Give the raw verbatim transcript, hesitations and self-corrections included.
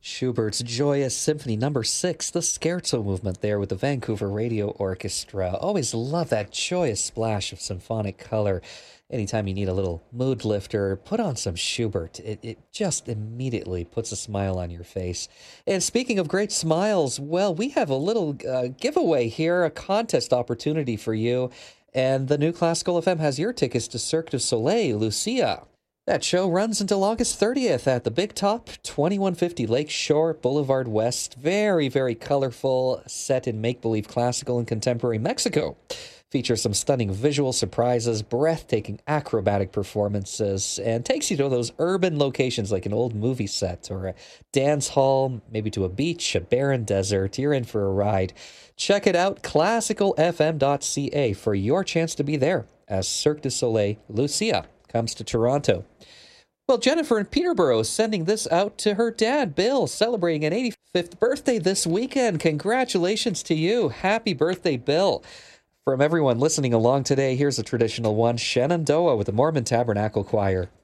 Schubert's Joyous Symphony Number Six, the Scherzo movement there with the Vancouver Radio Orchestra. Always love that joyous splash of symphonic color. Anytime you need a little mood lifter, put on some Schubert. It, it just immediately puts a smile on your face. And speaking of great smiles, well, we have a little uh, giveaway here, a contest opportunity for you. And the New Classical F M has your tickets to Cirque du Soleil, Lucia. That show runs until August thirtieth at the Big Top, twenty-one fifty Lakeshore Boulevard West. Very, very colorful, set in make-believe classical and contemporary Mexico. Features some stunning visual surprises, breathtaking acrobatic performances, and takes you to those urban locations like an old movie set or a dance hall, maybe to a beach, a barren desert. You're in for a ride. Check it out, classical f m dot c a, for your chance to be there as Cirque du Soleil Lucia comes to Toronto. Well, Jennifer in Peterborough is sending this out to her dad, Bill, celebrating an eighty-fifth birthday this weekend. Congratulations to you. Happy birthday, Bill. From everyone listening along today, here's a traditional one, Shenandoah with the Mormon Tabernacle Choir.